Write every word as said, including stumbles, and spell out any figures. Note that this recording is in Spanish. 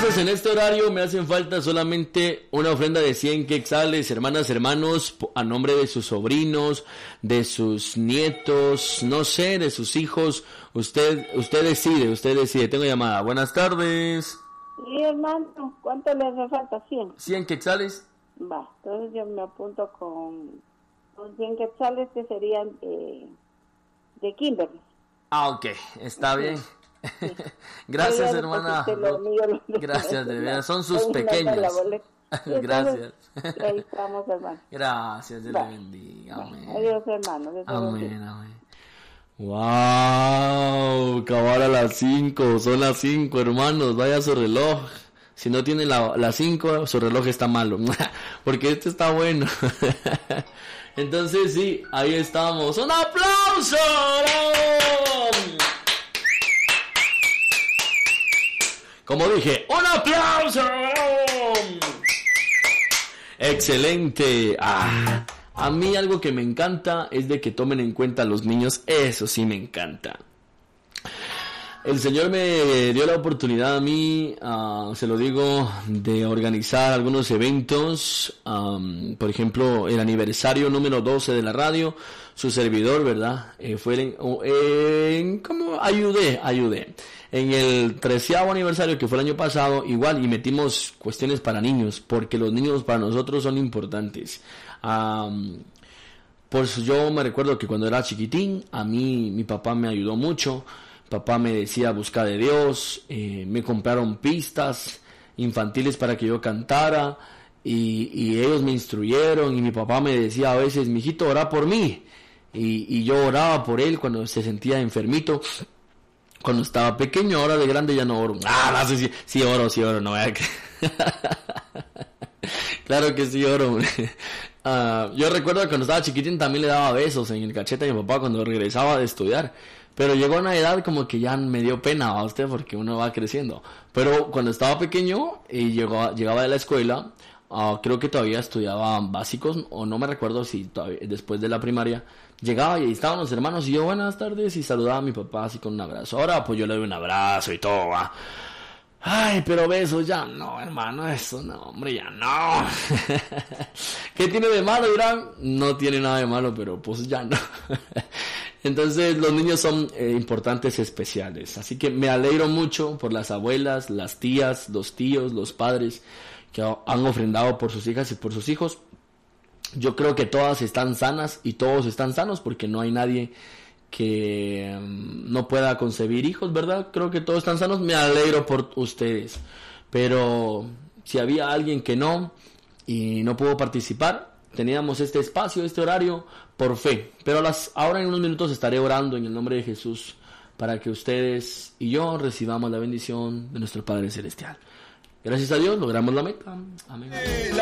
Entonces en este horario me hacen falta solamente una ofrenda de cien quetzales, hermanas, hermanos, a nombre de sus sobrinos, de sus nietos, no sé, de sus hijos. Usted, usted decide, usted decide. Tengo llamada. Buenas tardes. Sí, hermano, ¿cuánto le hace falta? cien. cien quetzales. Va, entonces yo me apunto con, con cien quetzales que serían de, de Kimberly. Ah, ok, está bien. Sí. Gracias, hermana. Lo mío, lo Gracias, de verdad. Son sus pequeños. Gracias. Ahí estamos, hermano. Gracias, Dios le bendiga. Amén. Adiós, hermano. Dios amén, amén. Wow, cabal a las cinco, son las cinco, hermanos. Vaya su reloj. Si no tiene la, las cinco, su reloj está malo. Porque este está bueno. Entonces, sí, ahí estamos. ¡Un aplauso! Como dije, ¡un aplauso! Excelente. Ah, a mí algo que me encanta es de que tomen en cuenta a los niños. Eso sí me encanta. El Señor me dio la oportunidad a mí, uh, se lo digo, de organizar algunos eventos. Um, por ejemplo, el aniversario número doce de la radio. Su servidor, ¿verdad? Eh, fue en, en... ¿Cómo? Ayudé, ayudé. En el treceavo aniversario, que fue el año pasado, igual, y metimos cuestiones para niños, porque los niños para nosotros son importantes. Um, pues yo me recuerdo que cuando era chiquitín, a mí, mi papá me ayudó mucho. Papá me decía busca de Dios, eh, me compraron pistas infantiles para que yo cantara, y, y ellos me instruyeron, y mi papá me decía a veces, mijito, ora por mí, y, y yo oraba por él cuando se sentía enfermito. Cuando estaba pequeño, ahora de grande ya no oro. Ah, no sé si, sí oro, sí oro, no vea que... Claro que sí oro. uh, yo recuerdo que cuando estaba chiquitín también le daba besos en el cachete a mi papá cuando regresaba de estudiar. Pero llegó a una edad como que ya me dio pena a usted porque uno va creciendo. Pero cuando estaba pequeño y llegó, llegaba de la escuela, uh, creo que todavía estudiaba básicos, o no me recuerdo si todavía, después de la primaria, llegaba y ahí estaban los hermanos y yo buenas tardes y saludaba a mi papá así con un abrazo. Ahora pues yo le doy un abrazo y todo, va. Ay, pero besos ya no, hermano, eso no, hombre, ya no. ¿Qué tiene de malo, dirán? No tiene nada de malo, pero pues ya no. Entonces los niños son eh, importantes, especiales. Así que me alegro mucho por las abuelas, las tías, los tíos, los padres que han ofrendado por sus hijas y por sus hijos. Yo creo que todas están sanas y todos están sanos porque no hay nadie que um, no pueda concebir hijos, ¿verdad? Creo que todos están sanos. Me alegro por ustedes. Pero si había alguien que no y no pudo participar, teníamos este espacio, este horario, por fe. Pero las, ahora en unos minutos estaré orando en el nombre de Jesús para que ustedes y yo recibamos la bendición de nuestro Padre Celestial. Gracias a Dios logramos la meta. Amén.